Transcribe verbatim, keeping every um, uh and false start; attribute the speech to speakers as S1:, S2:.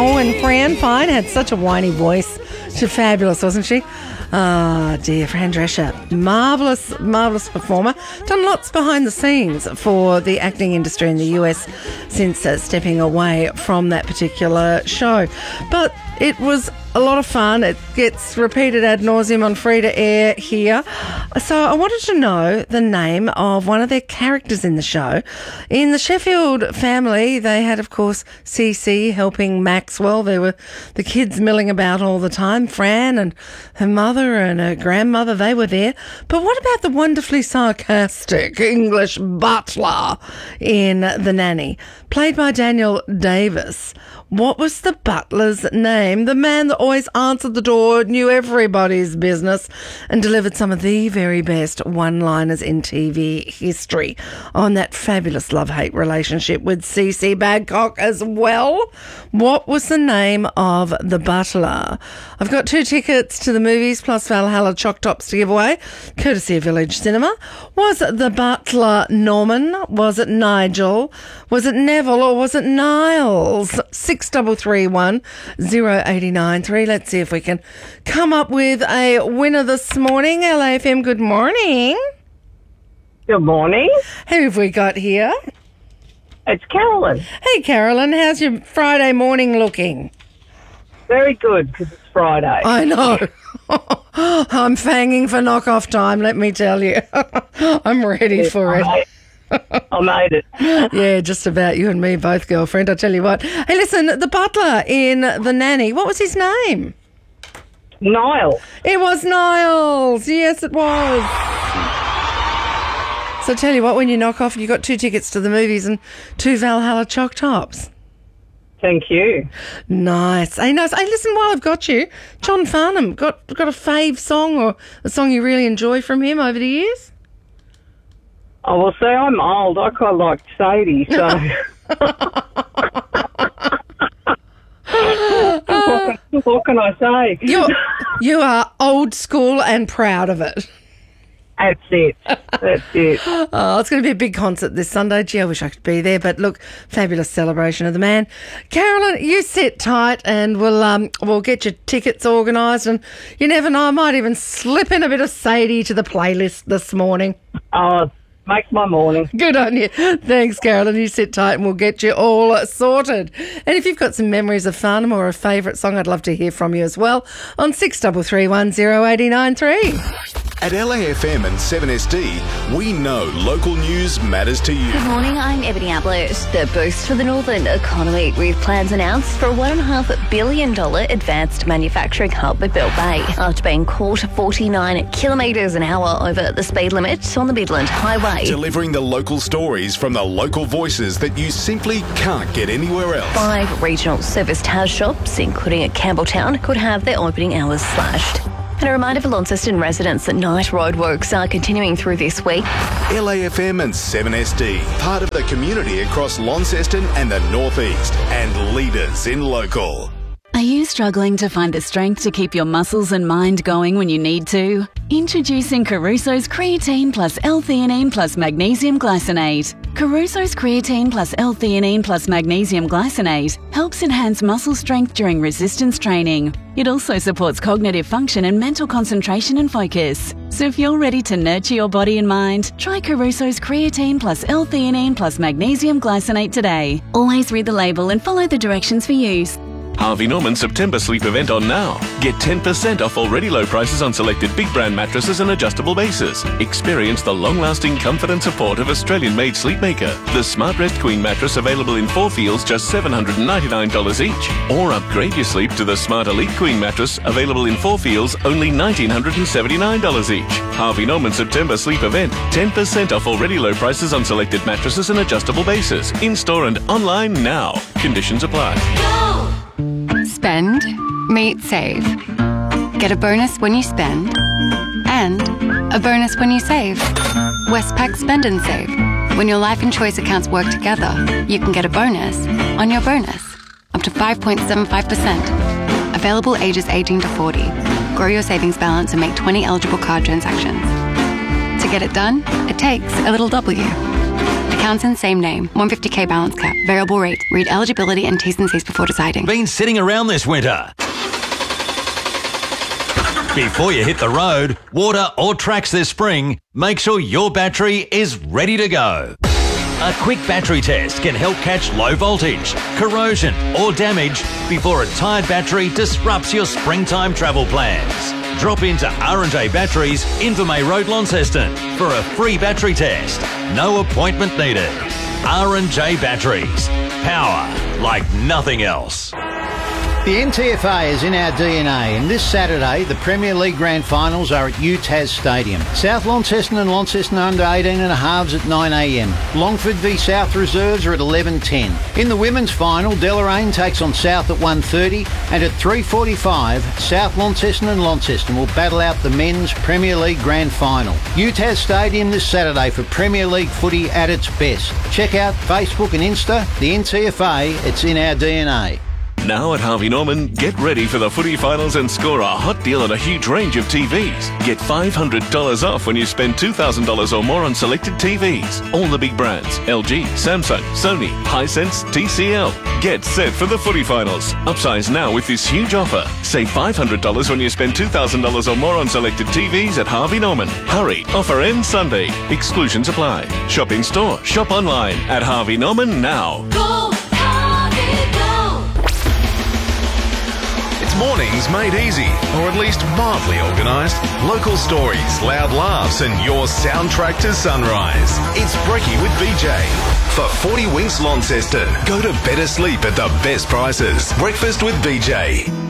S1: Oh, and Fran Fine had such a whiny voice. She's fabulous, wasn't she? Ah, dear, Fran Drescher. Marvellous, marvellous performer. Done lots behind the scenes for the acting industry in the U S since uh, stepping away from that particular show. But it was a lot of fun. It gets repeated ad nauseum on free to air here. So I wanted to know the name of one of their characters in the show. In the Sheffield family, they had, of course, Cece helping Maxwell. There were the kids milling about all the time. Fran and her mother and her grandmother, they were there. But what about the wonderfully sarcastic English butler in The Nanny, played by Daniel Davis? What was the butler's name? The man that always answered the door, knew everybody's business, and delivered some of the very best one-liners in T V history on that fabulous love-hate relationship with Cece Badcock as well. What was the name of the butler? I've got two tickets to the movies plus Valhalla Choc Tops to give away, courtesy of Village Cinema. Was the butler Norman? Was it Nigel? Was it Neville or was it Niles? Six double three one zero eighty nine three. Let's see if we can come up with a winner this morning. L A F M, good morning.
S2: Good morning.
S1: Who have we got here?
S2: It's Carolyn.
S1: Hey, Carolyn, how's your Friday morning looking?
S2: Very good, because it's Friday.
S1: I know. I'm fanging for knock-off time, let me tell you. I'm ready
S2: Yeah,
S1: for it.
S2: I made, I made it.
S1: Yeah, just about you and me both, girlfriend. I tell you what. Hey, listen, the butler in The Nanny, what was his name?
S2: Niall.
S1: It was Niles. Yes, it was. So I tell you what, when you knock off, you got two tickets to the movies and two Valhalla Choc Tops.
S2: Thank you.
S1: Nice. Hey, nice. Hey, listen, while I've got you, John Farnham, got got a fave song or a song you really enjoy from him over the years?
S2: Oh, well, see, I'm old. I quite like Sadie, so... what, can, what can I say?
S1: You're, you are old school and proud of it.
S2: That's it. That's it.
S1: Oh, it's going to be a big concert this Sunday. Gee, I wish I could be there. But look, fabulous celebration of the man. Carolyn, you sit tight and we'll um we'll get your tickets organised. And you never know, I might even slip in a bit of Sadie to the playlist this morning.
S2: Oh, makes my morning.
S1: Good on you. Thanks, Carolyn. You sit tight and we'll get you all sorted. And if you've got some memories of Farnham or a favourite song, I'd love to hear from you as well on six double three one zero eighty nine three.
S3: At L A F M and seven S D, we know local news matters to you.
S4: Good morning, I'm Ebony Ablett. The boost for the northern economy with plans announced for a one point five billion dollars advanced manufacturing hub at Bell Bay after being caught forty-nine kilometres an hour over the speed limit on the Midland Highway.
S3: Delivering the local stories from the local voices that you simply can't get anywhere else.
S4: Five regional service taz shops, including at Campbelltown, could have their opening hours slashed. And a reminder for Launceston residents that night roadworks are continuing through this week.
S3: L A F M and seven S D, part of the community across Launceston and the North East, and leaders in local.
S5: Are you struggling to find the strength to keep your muscles and mind going when you need to? Introducing Caruso's Creatine plus L-theanine plus Magnesium Glycinate. Caruso's Creatine plus L-theanine plus Magnesium Glycinate helps enhance muscle strength during resistance training. It also supports cognitive function and mental concentration and focus. So if you're ready to nurture your body and mind, try Caruso's Creatine plus L-theanine plus Magnesium Glycinate today. Always read the label and follow the directions for use.
S6: Harvey Norman September sleep event on now. Get ten percent off already low prices on selected big brand mattresses and adjustable bases. Experience the long-lasting comfort and support of Australian-made Sleepmaker. The Smart Rest Queen mattress available in four feels just seven hundred ninety-nine dollars each. Or upgrade your sleep to the Smart Elite Queen mattress available in four feels only one thousand nine hundred seventy-nine dollars each. Harvey Norman September sleep event. ten percent off already low prices on selected mattresses and adjustable bases. In-store and online now. Conditions apply.
S7: Spend, meet, save. Get a bonus when you spend and a bonus when you save. Westpac Spend and Save. When your life and choice accounts work together, you can get a bonus on your bonus, up to five point seven five percent. Available ages eighteen to forty. Grow your savings balance and make twenty eligible card transactions. To get it done, it takes a little W. Accountant, same name. one hundred fifty k balance cap. Variable rate. Read eligibility and T's and C's before deciding.
S8: Been sitting around this winter? Before you hit the road, water or tracks this spring, make sure your battery is ready to go. A quick battery test can help catch low voltage, corrosion or damage before a tired battery disrupts your springtime travel plans. Drop into R and J Batteries, Invermay Road, Launceston for a free battery test. No appointment needed. R and J Batteries. Power like nothing else.
S9: The N T F A is in our D N A, and this Saturday the Premier League Grand Finals are at U T A S Stadium. South Launceston and Launceston under eighteen and a halves at nine a m. Longford v South Reserves are at eleven ten. In the women's final, Deloraine takes on South at one thirty, and at three forty-five, South Launceston and Launceston will battle out the men's Premier League Grand Final. U T A S Stadium this Saturday for Premier League footy at its best. Check out Facebook and Insta, the N T F A, it's in our D N A.
S6: Now at Harvey Norman, get ready for the footy finals and score a hot deal on a huge range of T Vs. Get five hundred dollars off when you spend two thousand dollars or more on selected T Vs. All the big brands, L G, Samsung, Sony, Hisense, T C L. Get set for the footy finals. Upsize now with this huge offer. Save five hundred dollars when you spend two thousand dollars or more on selected T Vs at Harvey Norman. Hurry, offer ends Sunday. Exclusions apply. Shop in store, shop online at Harvey Norman now.
S10: Go, Harvey, go!
S3: Mornings made easy, or at least mildly organised. Local stories, loud laughs, and your soundtrack to sunrise. It's Brekkie with B J. For forty Winks Launceston, go to better sleep at the best prices. Breakfast with B J.